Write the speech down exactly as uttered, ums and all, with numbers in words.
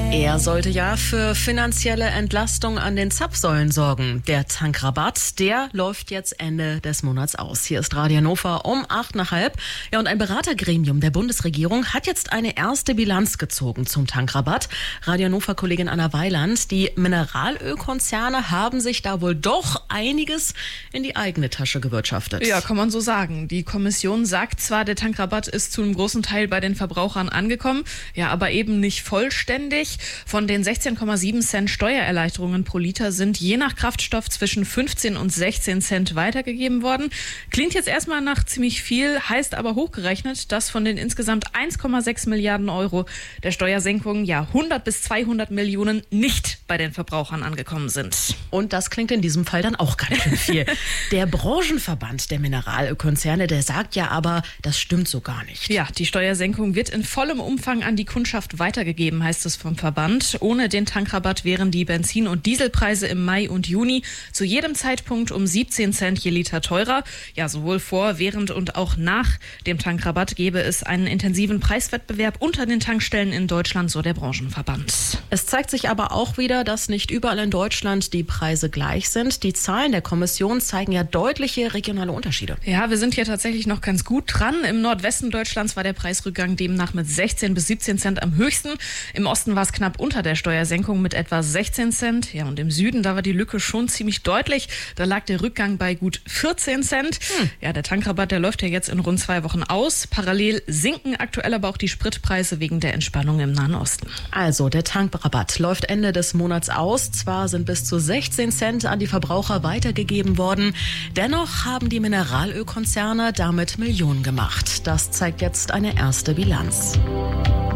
Er sollte ja für finanzielle Entlastung an den Zapfsäulen sorgen. Der Tankrabatt, der läuft jetzt Ende des Monats aus. Hier ist Radio Hannover um acht nach halb. Ja, und ein Beratergremium der Bundesregierung hat jetzt eine erste Bilanz gezogen zum Tankrabatt. Radio Hannover-Kollegin Anna Weiland, die Mineralölkonzerne haben sich da wohl doch einiges in die eigene Tasche gewirtschaftet. Ja, kann man so sagen. Die Kommission sagt zwar, der Tankrabatt ist zu einem großen Teil bei den Verbrauchern angekommen, ja, aber eben nicht vollständig. Von den sechzehn Komma sieben Cent Steuererleichterungen pro Liter sind je nach Kraftstoff zwischen fünfzehn und sechzehn Cent weitergegeben worden. Klingt jetzt erstmal nach ziemlich viel, heißt aber hochgerechnet, dass von den insgesamt eins Komma sechs Milliarden Euro der Steuersenkung ja hundert bis zweihundert Millionen nicht bei den Verbrauchern angekommen sind. Und das klingt in diesem Fall dann auch ganz schön viel. Der Branchenverband der Mineralölkonzerne, der sagt ja aber, das stimmt so gar nicht. Ja, die Steuersenkung wird in vollem Umfang an die Kundschaft weitergegeben, heißt es vom Verband. Ohne den Tankrabatt wären die Benzin- und Dieselpreise im Mai und Juni zu jedem Zeitpunkt um siebzehn Cent je Liter teurer. Ja, sowohl vor, während und auch nach dem Tankrabatt gäbe es einen intensiven Preiswettbewerb unter den Tankstellen in Deutschland, so der Branchenverband. Es zeigt sich aber auch wieder, dass nicht überall in Deutschland die Preise gleich sind. Die Zahlen der Kommission zeigen ja deutliche regionale Unterschiede. Ja, wir sind hier tatsächlich noch ganz gut dran. Im Nordwesten Deutschlands war der Preisrückgang demnach mit sechzehn bis siebzehn Cent am höchsten. Im Osten war es knapp unter der Steuersenkung mit etwa sechzehn Cent. Ja, und im Süden, da war die Lücke schon ziemlich deutlich. Da lag der Rückgang bei gut vierzehn Cent. Hm. Ja, der Tankrabatt, der läuft ja jetzt in rund zwei Wochen aus. Parallel sinken aktuell aber auch die Spritpreise wegen der Entspannung im Nahen Osten. Also, der Tankrabatt läuft Ende des Monats aus. Zwar sind bis zu sechzehn Cent an die Verbraucher weitergegeben worden. Dennoch haben die Mineralölkonzerne damit Millionen gemacht. Das zeigt jetzt eine erste Bilanz.